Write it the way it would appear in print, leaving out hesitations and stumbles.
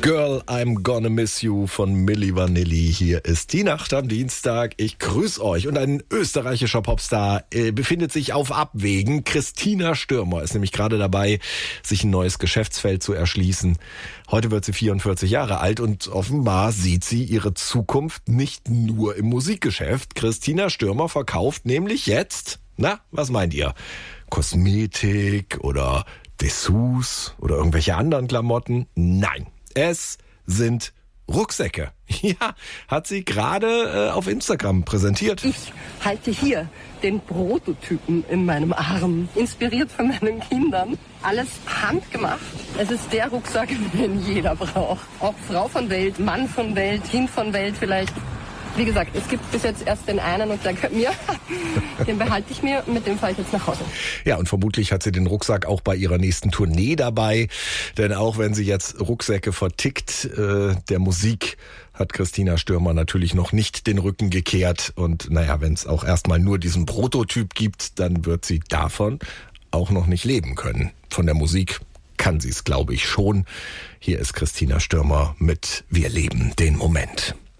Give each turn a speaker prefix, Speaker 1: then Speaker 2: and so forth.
Speaker 1: Girl, I'm gonna miss you von Milli Vanilli. Hier ist die Nacht am Dienstag. Ich grüße euch. Und ein österreichischer Popstar befindet sich auf Abwägen. Christina Stürmer ist nämlich gerade dabei, sich ein neues Geschäftsfeld zu erschließen. Heute wird sie 44 Jahre alt und offenbar sieht sie ihre Zukunft nicht nur im Musikgeschäft. Christina Stürmer verkauft nämlich jetzt, na, was meint ihr? Kosmetik oder Dessous oder irgendwelche anderen Klamotten? Nein. Es sind Rucksäcke. Ja, hat sie gerade auf Instagram präsentiert.
Speaker 2: Ich halte hier den Prototypen in meinem Arm, inspiriert von meinen Kindern. Alles handgemacht. Es ist der Rucksack, den jeder braucht. Auch Frau von Welt, Mann von Welt, Kind von Welt vielleicht. Wie gesagt, es gibt bis jetzt erst den einen und der gehört mir. Den behalte ich mir, mit dem fahre ich jetzt nach Hause.
Speaker 1: Ja, und vermutlich hat sie den Rucksack auch bei ihrer nächsten Tournee dabei. Denn auch wenn sie jetzt Rucksäcke vertickt, der Musik hat Christina Stürmer natürlich noch nicht den Rücken gekehrt. Und naja, wenn es auch erstmal nur diesen Prototyp gibt, dann wird sie davon auch noch nicht leben können. Von der Musik kann sie es, glaube ich, schon. Hier ist Christina Stürmer mit Wir leben den Moment.